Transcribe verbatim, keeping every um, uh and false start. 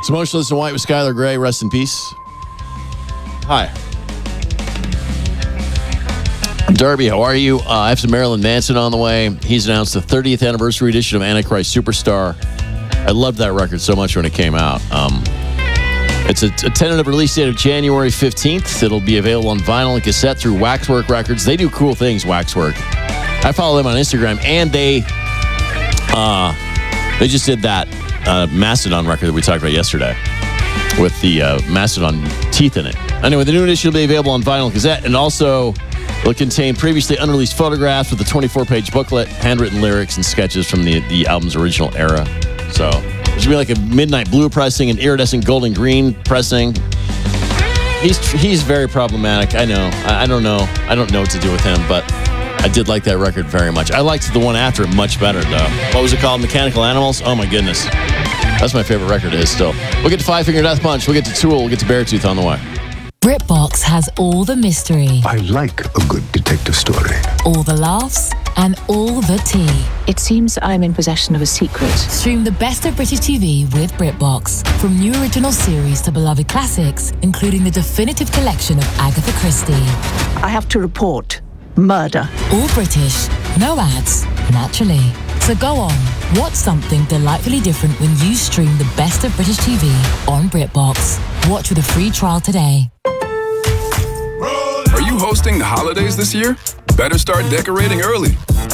It's Emotionless in White with Skylar Grey. Rest in peace. Hi. Darby, how are you? Uh, I have some Marilyn Manson on the way. He's announced the thirtieth anniversary edition of Antichrist Superstar. I loved that record so much when it came out. Um, it's a, a tentative release date of January fifteenth. It'll be available on vinyl and cassette through Waxwork Records. They do cool things, Waxwork. I follow them on Instagram, and they uh, they just did that uh, Mastodon record that we talked about yesterday with the uh, Mastodon teeth in it. Anyway, the new edition will be available on vinyl and cassette, and also it'll contain previously unreleased photographs with a twenty-four page booklet, handwritten lyrics, and sketches from the, the album's original era. So there's going to be like a midnight blue pressing, an iridescent golden green pressing. He's he's very problematic. I know. I, I don't know. I don't know what to do with him, but I did like that record very much. I liked the one after it much better, though. What was it called? Mechanical Animals? Oh, my goodness. That's my favorite record of his still. We'll get to Five Finger Death Punch. We'll get to Tool. We'll get to Beartooth on the way. BritBox has all the mystery. I like a good detective story. All the laughs and all the tea. It seems I'm in possession of a secret. Stream the best of British T V with BritBox. From new original series to beloved classics, including the definitive collection of Agatha Christie. I have to report murder. All British, no ads, naturally. So go on, watch something delightfully different when you stream the best of British T V on BritBox. Watch with a free trial today. Are you hosting the holidays this year? Better start decorating early.